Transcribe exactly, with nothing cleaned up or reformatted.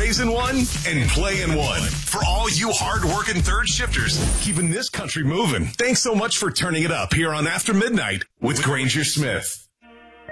raising one and playing one. For all you hard-working third shifters, keeping this country moving. Thanks so much for turning it up here on After Midnight with Granger Smith.